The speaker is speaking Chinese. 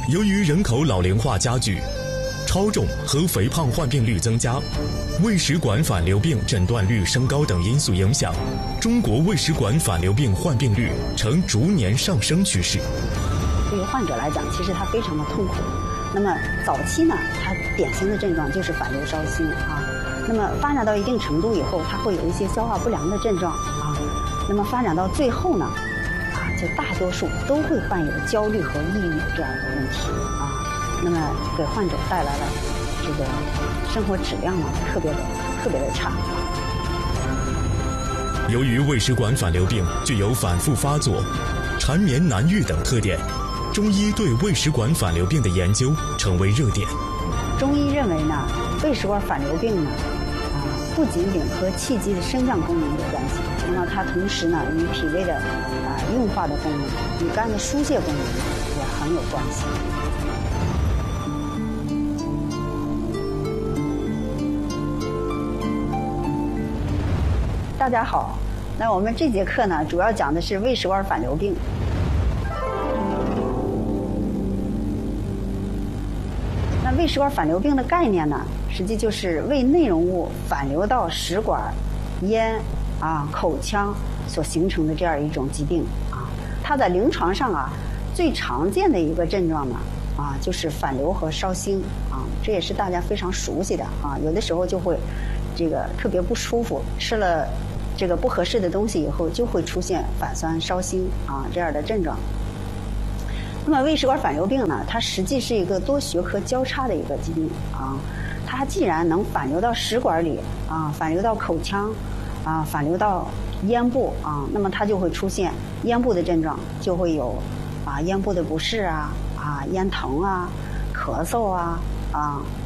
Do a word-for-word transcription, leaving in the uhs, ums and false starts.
由于人口老龄化加剧，超重和肥胖患病率增加，胃食管反流病诊断率升高等因素影响，中国胃食管反流病患病率呈逐年上升趋势。 对于患者来讲，其实他非常的痛苦。那么早期呢，他典型的症状就是反流烧心啊。那么发展到一定程度以后，他会有一些消化不良的症状啊。那么发展到最后呢，啊，就大多数都会患有焦虑和抑郁这样的问题啊。那么给患者带来了这个生活质量呢，特别的特别的差。 由于胃食管反流病具有反复发作、缠绵难愈等特点，中医对胃食管反流病的研究成为热点。 中医认为呢，胃食管反流病呢，啊，不仅仅和气机的升降功能有关系，那么它同时呢，与脾胃的啊运化的功能、与肝的疏泄功能也很有关系。大家好，那我们这节课呢，主要讲的是胃食管反流病。那胃食管反流病的概念呢，实际就是胃内容物反流到食管、咽啊、口腔所形成的这样一种疾病啊。它在临床上啊，最常见的一个症状呢，啊，就是反流和烧心啊，这也是大家非常熟悉的啊。有的时候就会这个特别不舒服，吃了这个不合适的东西以后，就会出现反酸、烧心啊这样的症状。那么胃食管反流病呢，它实际是一个多学科交叉的一个疾病啊。它既然能反流到食管里啊，反流到口腔啊，反流到咽部啊，那么它就会出现咽部的症状，就会有啊咽部的不适啊啊咽疼啊、咳嗽啊啊